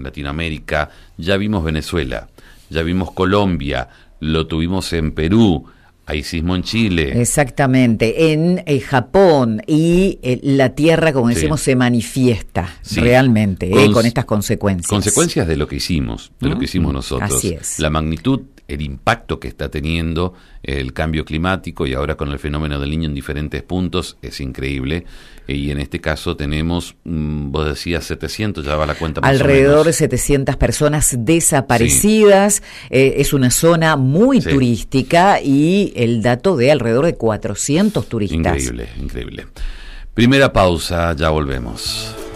Latinoamérica, ya vimos Venezuela, ya vimos Colombia, lo tuvimos en Perú, hay sismo en Chile. Exactamente, en Japón, y la Tierra, como decimos, se manifiesta realmente con estas consecuencias. Consecuencias de lo que hicimos, nosotros. Así es. La magnitud, el impacto que está teniendo el cambio climático, y ahora con el fenómeno del Niño en diferentes puntos, es increíble. Y en este caso tenemos, vos decías 700, ya va la cuenta más alrededor o menos. de 700 personas desaparecidas. Es una zona muy turística, y el dato de alrededor de 400 turistas. Increíble. Primera pausa, ya volvemos.